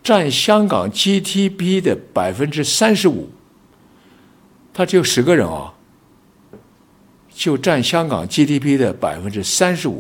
占香港 GDP 的35%，他只有10个人啊，就占香港 GDP 的35%。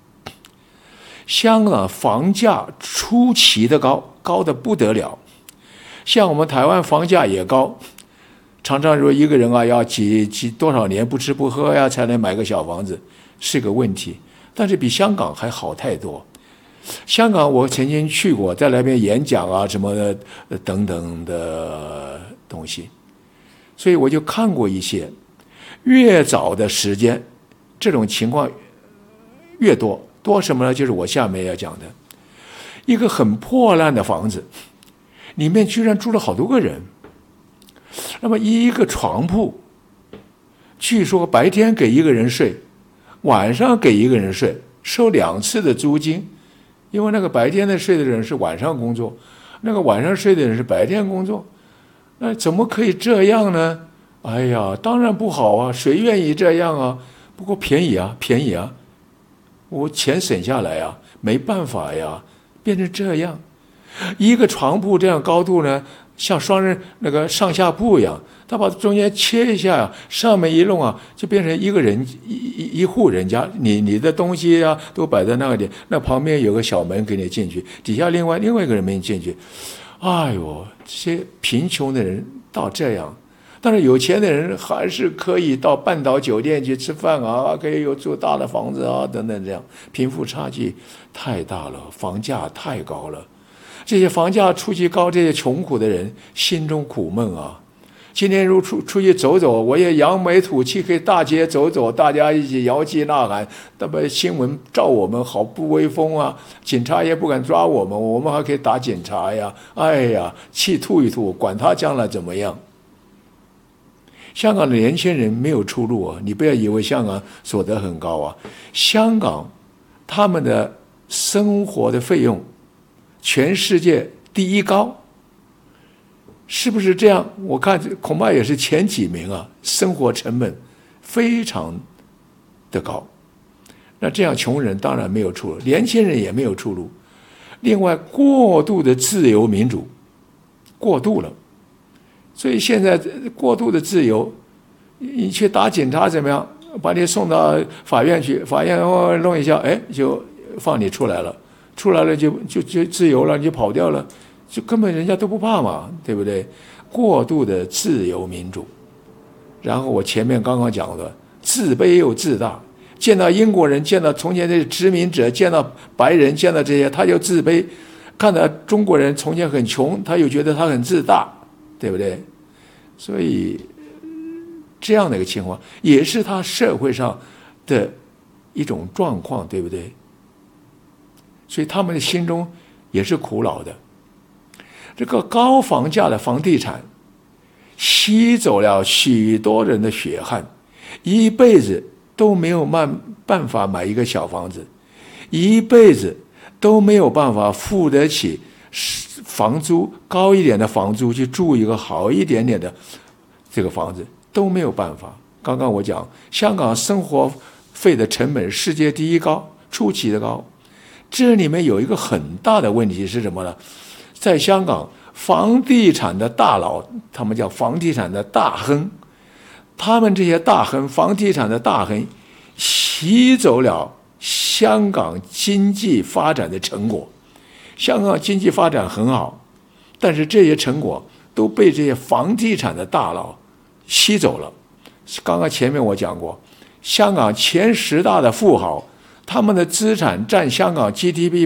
香港房价出奇的高，高的不得了。像我们台湾房价也高，常常说一个人啊要多少年不吃不喝呀才能买个小房子，是个问题。但是比香港还好太多。香港我曾经去过，在那边演讲啊什么的等等的东西，所以我就看过一些。越早的时间，这种情况越多。多什么呢？就是我下面要讲的，一个很破烂的房子，里面居然住了好多个人。那么一个床铺，据说白天给一个人睡，晚上给一个人睡，收2次的租金。因为那个白天的睡的人是晚上工作，那个晚上睡的人是白天工作，那怎么可以这样呢？哎呀，当然不好啊，谁愿意这样啊？不过便宜啊，便宜啊，我钱省下来啊，没办法呀，变成这样。一个床铺这样高度呢，像双人那个上下铺一样，他把中间切一下，上面一弄啊，就变成一个人一户人家，你的东西啊都摆在那里，那旁边有个小门给你进去，底下另外一个人没进去。哎呦，这些贫穷的人到这样。但是有钱的人还是可以到半岛酒店去吃饭啊，可以有住大的房子啊，等等这样。贫富差距太大了，房价太高了。这些房价出去高，这些穷苦的人心中苦闷啊。今天如出去走走，我也扬眉吐气，可以大街走走，大家一起摇旗呐喊，那么新闻照我们好不威风啊！警察也不敢抓我们，我们还可以打警察呀！哎呀，气吐一吐，管他将来怎么样。香港的年轻人没有出路啊！你不要以为香港所得很高啊，香港他们的生活的费用全世界第1高，是不是这样？我看恐怕也是前几名啊，生活成本非常的高。那这样穷人当然没有出路，年轻人也没有出路。另外，过度的自由民主，过度了。所以现在过度的自由，你去打警察怎么样？把你送到法院去，法院弄一下，哎，就放你出来了，出来了就自由了，你就跑掉了，就根本人家都不怕嘛，对不对？过度的自由民主，然后我前面刚刚讲的，自卑又自大，见到英国人，见到从前的殖民者，见到白人，见到这些，他就自卑；看到中国人从前很穷，他又觉得他很自大。对不对？所以这样的一个情况，也是他社会上的一种状况，对不对？所以他们的心中也是苦恼的。这个高房价的房地产吸走了许多人的血汗，一辈子都没有办法买一个小房子，一辈子都没有办法付得起房租高一点的房租，去住一个好一点点的这个房子都没有办法。刚刚我讲，香港生活费的成本世界第1高，出奇的高。这里面有一个很大的问题是什么呢？在香港，房地产的大佬，他们叫房地产的大亨，他们这些大亨，房地产的大亨，吸走了香港经济发展的成果。香港经济发展很好，但是这些成果都被这些房地产的大佬吸走了。刚刚前面我讲过，香港前10大的富豪，他们的资产占香港 GDP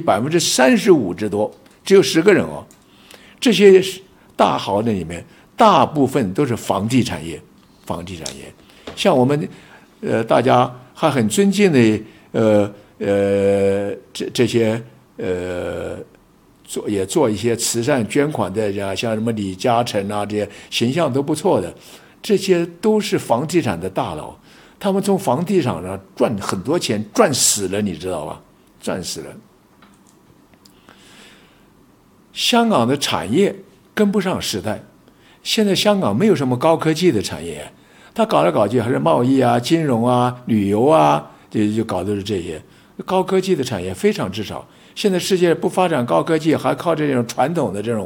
35%之多，只有10个人哦。这些大豪的里面，大部分都是房地产业。房地产业，像我们大家还很尊敬的这些也做一些慈善捐款的人，像什么李嘉诚啊，这些形象都不错的，这些都是房地产的大佬，他们从房地产上赚很多钱，赚死了，你知道吧？赚死了。香港的产业跟不上时代，现在香港没有什么高科技的产业，他搞来搞去还是贸易啊、金融啊、旅游啊，就搞的是这些高科技的产业非常之少。现在世界不发展高科技，还靠这种传统的这种